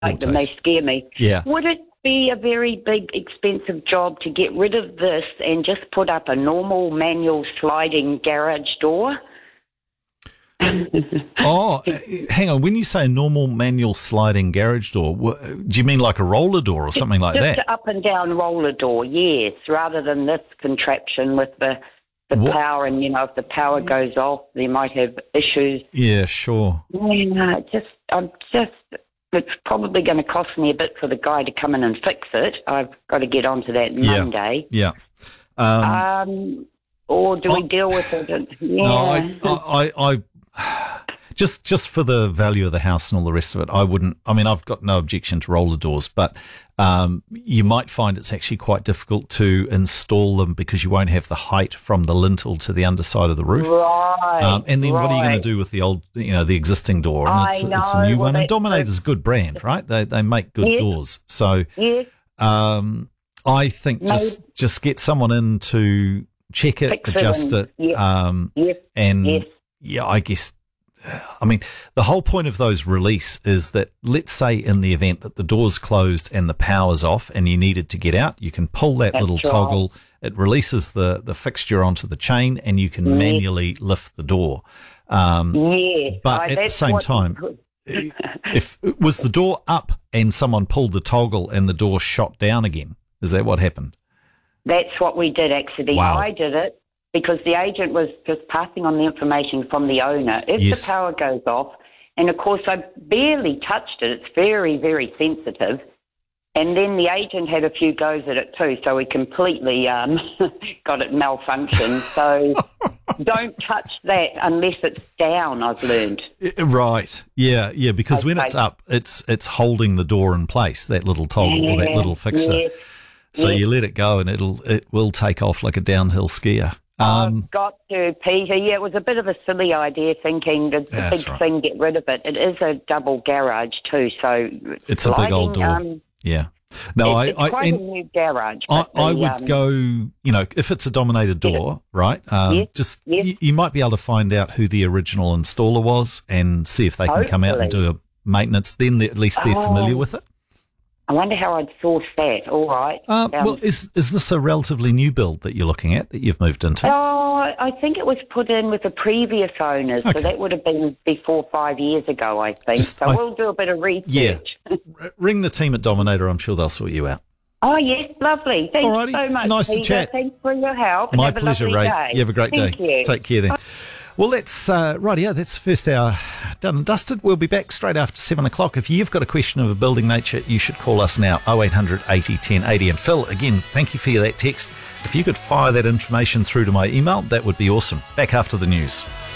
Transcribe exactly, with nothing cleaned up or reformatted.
like them. They scare me. Yeah. Would it be a very big, expensive job to get rid of this and just put up a normal manual sliding garage door? Oh, hang on. When you say a normal manual sliding garage door, what, do you mean like a roller door or something like just that? Just an up and down roller door, yes, rather than this contraption with the the what? power. And, you know, if the power goes off, they might have issues. Yeah, sure. Yeah, just, I'm just, it's probably going to cost me a bit for the guy to come in and fix it. I've got to get onto that Yeah. Monday. Yeah. Um, Um, or do we I- deal with it? Yeah. No, I, I, I, just just for the value of the house and all the rest of it, I wouldn't. I mean, I've got no objection to roller doors, but um, you might find it's actually quite difficult to install them because you won't have the height from the lintel to the underside of the roof. Right. Um, and then right. what are you going to do with the old, you know, the existing door? And it's, I it's a know, new well, one. And that's Dominator's a good brand, right? They they make good Yes. doors. So Yes. um, I think just just get someone in to check it, Fix it adjust and- it, yes. um, Yes. and Yes. yeah, I guess. I mean, the whole point of those release is that, let's say in the event that the door's closed and the power's off and you needed to get out, you can pull that That's little right. toggle. It releases the, the fixture onto the chain and you can Yes. manually lift the door. Um, Yes. but I- at the that's same what- time, if was the door up and someone pulled the toggle and the door shot down again, is that what happened? That's what we did, actually. Wow. I did it because the agent was just passing on the information from the owner. If Yes. the power goes off, and of course I barely touched it, it's very, very sensitive. And then the agent had a few goes at it too, so we completely um, got it malfunctioned. So don't touch that unless it's down, I've learned. Uh, Right. Yeah. Yeah. Because when Okay. it's up, it's it's holding the door in place, that little toggle or that Yeah, little fixer. yes, So yes. you let it go and it'll it will take off like a downhill skier. Um, I've got to, Peter. Yeah, it was a bit of a silly idea thinking the, the That's big right. thing, get rid of it. It is a double garage too, so it's a big old door. sliding, Um, yeah. No, it's, it's I, I quite a and new garage. I, but the, I would um, go. You know, if it's a Dominator door, right? Um, Yes, Just yes. You, you might be able to find out who the original installer was and see if they can come out and do a maintenance. Then they- at least they're familiar Oh. with it. I wonder how I'd source that. All right. Uh, Um, well, is is this a relatively new build that you're looking at that you've moved into? Oh, I think it was put in with the previous owners, Okay. so that would have been before five years ago, I think. Just- so I- we'll do a bit of research. Yeah. R- Ring the team at Dominator. I'm sure they'll sort you out. Oh, yes, lovely. Thank Alrighty, you so much, nice to Peter. chat. Thanks for your help. and My have a pleasure, lovely Ray. day. You have a great Thank day. You. Take care then. Well, that's uh, right. Yeah, that's the first hour done and dusted. We'll be back straight after seven o'clock. If you've got a question of a building nature, you should call us now. oh eight hundred eighty ten eighty. And Phil, again, thank you for that text. If you could fire that information through to my email, that would be awesome. Back after the news.